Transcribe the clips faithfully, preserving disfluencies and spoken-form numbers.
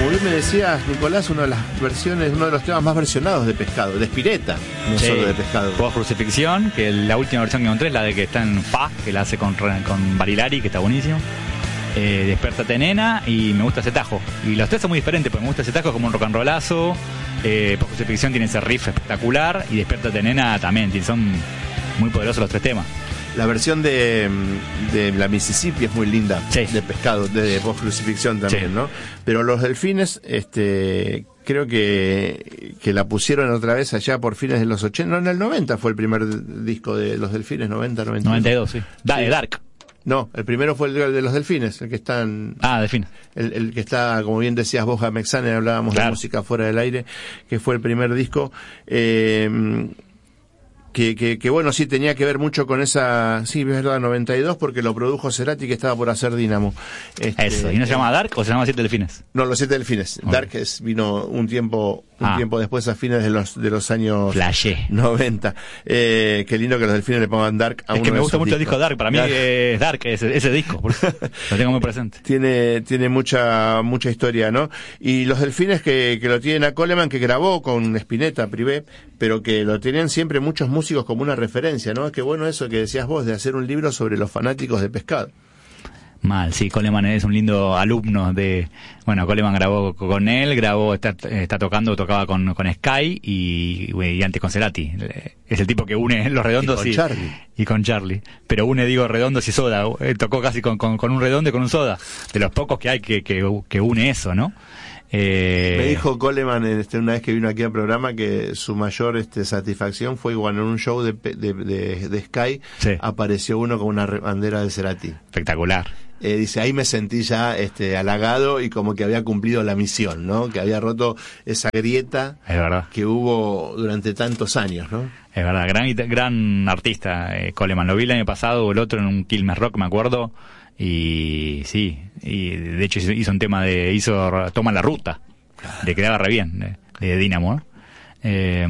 como bien me decías, Nicolás, una de las versiones, uno de los temas más versionados de Pescado, de Spinetta, no sí. solo de Pescado. Post Crucifixión, que la última versión que encontré es la de que está en Fa, que la hace con, con Barilari, que está buenísimo. Eh, Despertate Nena, y me gusta ese tajo. Y los tres son muy diferentes, porque me gusta ese tajo como un rock and rollazo. Eh, Post Crucifixión tiene ese riff espectacular, y Despertate Nena también, son muy poderosos los tres temas. La versión de, de la Mississippi es muy linda, sí. de Pescado, de, de Post Crucifixión también, sí. ¿no? Pero los Delfines, este, creo que, que la pusieron otra vez allá por fines de los ochenta, no, en el noventa fue el primer disco de los Delfines, noventa, noventa y dos. noventa y dos, sí. Da, de Dark. No, el primero fue el de los Delfines, el que está en, Ah, Delfines. El, el que está, como bien decías vos, Jamexane, hablábamos claro. de música fuera del aire, que fue el primer disco. Eh, Que, que, que bueno, sí, tenía que ver mucho con esa, sí, es verdad, noventa y dos, porque lo produjo Cerati, que estaba por hacer Dynamo. Este, Eso, ¿y no se llama Dark o se llama Siete Delfines? No, Los Siete Delfines. Okay. Dark es, vino un tiempo, un ah. tiempo después, a fines de los, de los años Flashé. noventa. Eh, qué lindo que los Delfines le pongan Dark a es uno que me de gusta mucho discos. el disco Dark, para mí claro. es Dark ese, ese disco, por eso lo tengo muy presente. Tiene, tiene mucha, mucha historia, ¿no? Y los Delfines que, que lo tienen a Coleman, que grabó con Spinetta, Privé, pero que lo tenían siempre muchos músicos como una referencia, ¿no? Qué bueno eso que decías vos, de hacer un libro sobre los fanáticos de Pescado. Mal, sí, Coleman es un lindo alumno de... Bueno, Coleman grabó con él, grabó, está, está tocando, tocaba con, con Sky y, y antes con Cerati. Es el tipo que une Los Redondos y con y, Charlie. Y con Charlie. Pero une, digo, Redondos y Soda. Él tocó casi con, con, con un Redondo y con un Soda. De los pocos que hay que, que, que une eso, ¿no? Eh... Me dijo Coleman este, una vez que vino aquí al programa que su mayor este, satisfacción fue cuando en un show de, de, de, de Sky sí. apareció uno con una bandera de Cerati. Espectacular. Eh, dice, ahí me sentí ya este, halagado y como que había cumplido la misión, ¿no? Que había roto esa grieta es verdad. que hubo durante tantos años, ¿no? Es verdad, gran, gran artista eh, Coleman. Lo vi el año pasado o el otro en un Quilmes Rock, me acuerdo. Y sí, y de hecho hizo un tema de, hizo Toma la Ruta, le quedaba re bien, de, de Dynamo, ¿no? Eh,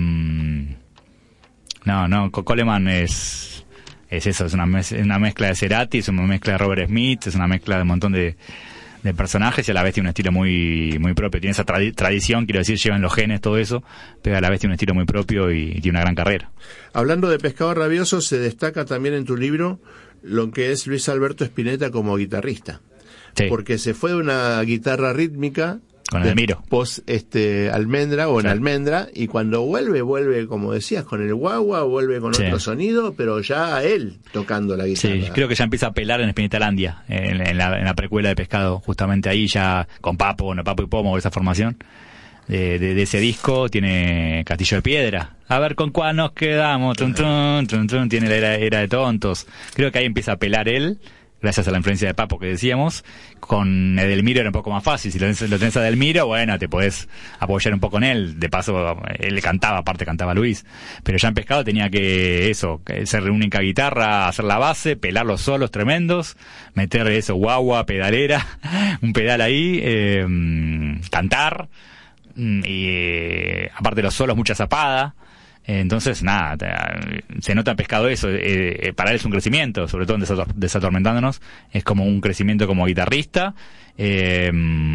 no, no, Coleman es, es eso, es una, mez, una mezcla de Cerati, es una mezcla de Robert Smith, es una mezcla de un montón de, de personajes y a la vez tiene un estilo muy, muy propio, tiene esa tradi- tradición, quiero decir, llevan los genes, todo eso, pero a la vez tiene un estilo muy propio y, y tiene una gran carrera. Hablando de Pescado Rabioso, se destaca también en tu libro lo que es Luis Alberto Spinetta como guitarrista. Sí. Porque se fue de una guitarra rítmica con Edelmiro post este Almendra o en sí. Almendra, y cuando vuelve, vuelve como decías, con el guagua, vuelve con sí. otro sonido, pero ya él tocando la guitarra. Sí, creo que ya empieza a pelar en Spinetalandia, en, en, la, en la precuela de Pescado, justamente ahí ya con Papo, bueno, Papo y Pomo, esa formación. De, de, de ese disco tiene Castillo de Piedra, a ver con cuál nos quedamos, tun, tun, tun, tun, tiene la era, era de tontos, creo que ahí empieza a pelar él, gracias a la influencia de Papo que decíamos. Con Edelmiro era un poco más fácil, si lo tenés, lo tenés a Edelmiro, bueno, te podés apoyar un poco en él, de paso él le cantaba, aparte cantaba Luis, pero ya en Pescado tenía que eso, que ser única guitarra, hacer la base, pelar los solos tremendos, meter eso, guagua, pedalera, un pedal ahí, eh, cantar, y eh, aparte de los solos mucha zapada, eh, entonces nada, te, se nota en Pescado eso, eh, eh, para él es un crecimiento, sobre todo en Desator- Desatormentándonos, es como un crecimiento como guitarrista, eh,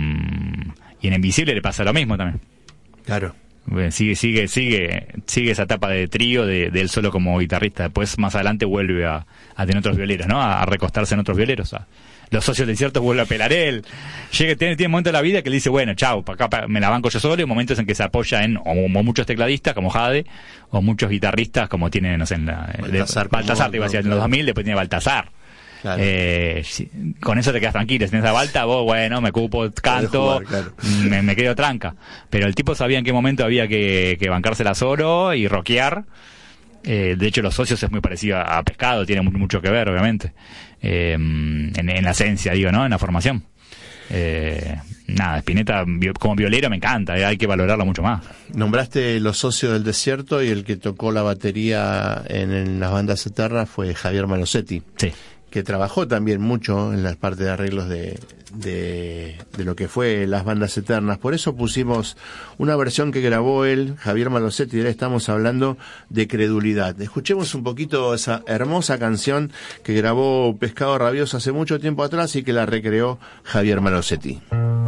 y en Invisible le pasa lo mismo también. Claro. Sigue, sigue, sigue, sigue esa etapa de trío de, de él solo como guitarrista, después más adelante vuelve a, a tener otros violeros, ¿no? A, a recostarse en otros violeros, a, los socios del desierto vuelve a pelar él, llega, tiene, tiene momentos de la vida que le dice, bueno, chao, para acá me la banco yo solo, y momentos en que se apoya en o, o muchos tecladistas como Jade, o muchos guitarristas como tiene, no sé, en la, Baltasar, de, Baltasar te iba a decir, en los dos mil, después tiene Baltasar. Claro. Eh, si, con eso te quedas tranquilo, si tienes a Balta, vos, bueno, me cupo, canto, jugar, claro. me, me quedo tranca. Pero el tipo sabía en qué momento había que, que bancársela solo y rockear. Eh, de hecho, los socios es muy parecido a, a Pescado, tiene mucho que ver, obviamente. Eh, en, en la esencia, digo, ¿no? En la formación. Eh, nada, Spinetta como violero me encanta, eh, hay que valorarlo mucho más. Nombraste Los Socios del Desierto y el que tocó la batería en, en las bandas eternas fue Javier Malosetti. Sí. Que trabajó también mucho en las partes de arreglos de, de, de lo que fue las bandas eternas. Por eso pusimos una versión que grabó él, Javier Malosetti, y ahora estamos hablando de Credulidad. Escuchemos un poquito esa hermosa canción que grabó Pescado Rabioso hace mucho tiempo atrás y que la recreó Javier Malosetti.